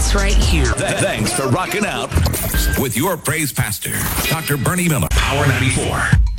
starts right here. Thanks for rocking out with your praise pastor, Dr. Bernie Miller, Power 94.